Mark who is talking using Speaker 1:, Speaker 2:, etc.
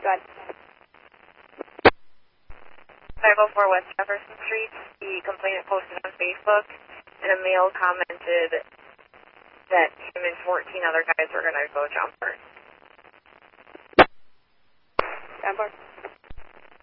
Speaker 1: Go ahead.
Speaker 2: 504 West Jefferson Street. The complainant posted on Facebook, and a male commented that him and 14 other guys were going to go jumper.
Speaker 1: Jumper.